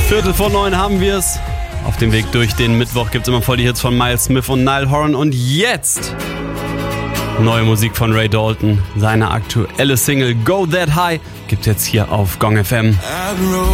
8:45 haben wir es. Auf dem Weg durch den Mittwoch gibt es immer voll die Hits von Miles Smith und Niall Horan. Und jetzt neue Musik von Ray Dalton. Seine aktuelle Single Go That High gibt es jetzt hier auf Gong FM.